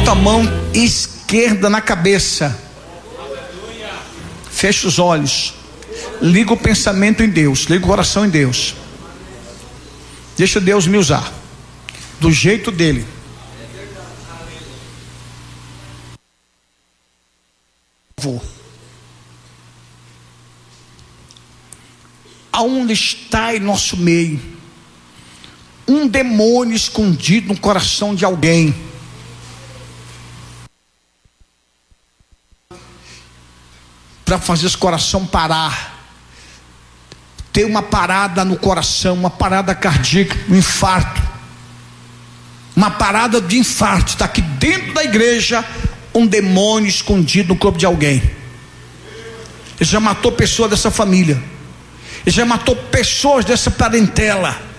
Bota a mão esquerda na cabeça. Fecha os olhos. Liga o pensamento em Deus. Liga o coração em Deus. Deixa Deus me usar do jeito dele. Aonde está em nosso meio um demônio escondido no coração de alguém, para fazer esse coração parar, ter uma parada no coração, uma parada cardíaca, um infarto, uma parada de infarto. Está aqui dentro da igreja um demônio escondido no corpo de alguém. Ele já matou pessoas dessa família, ele já matou pessoas dessa parentela.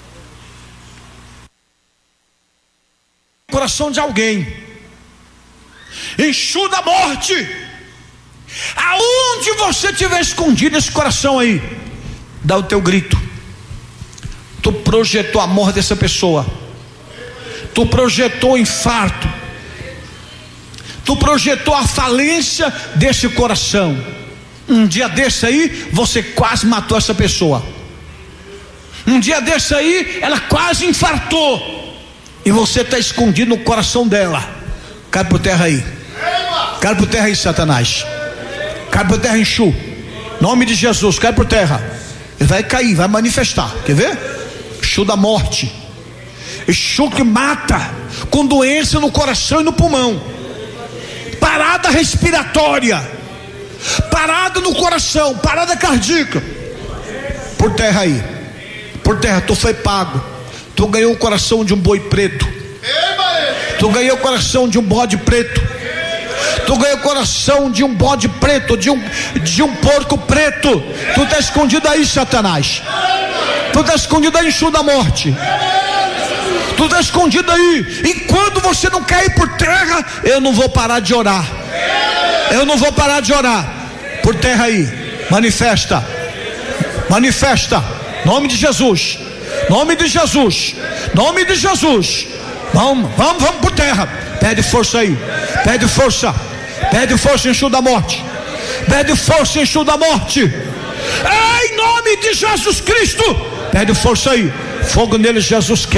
Coração de alguém, Exu da morte, aonde você tiver escondido esse coração aí, dá o teu grito. Tu projetou a morte dessa pessoa, tu projetou o infarto, tu projetou a falência desse coração. Um dia desse aí, você quase matou essa pessoa. Um dia desse aí, ela quase infartou, e você está escondido no coração dela. Cai por terra aí. Cai por terra aí, Satanás. Cai por terra, Exu. Nome de Jesus, cai por terra. Ele vai cair, vai manifestar. Quer ver? Exu da morte. Exu que mata, com doença no coração e no pulmão. Parada respiratória, parada no coração, parada cardíaca. Por terra aí. Por terra, tu foi pago. Tu ganhou o coração de um boi preto. Tu ganhou o coração de um bode preto. Tu ganhou o coração de um bode preto, de um porco preto. Tu está escondido aí, Satanás. Tu está escondido aí, Exu da morte. Tu está escondido aí. Enquanto você não cair por terra, eu não vou parar de orar. Eu não vou parar de orar. Por terra aí. Manifesta. Manifesta. Nome de Jesus. Nome de Jesus. Nome de Jesus. Vamos por terra. Pede força aí. Pede força. Pede força, Exu da morte. Pede força, Exu da morte. Em nome de Jesus Cristo. Pede força aí. Fogo nele, Jesus.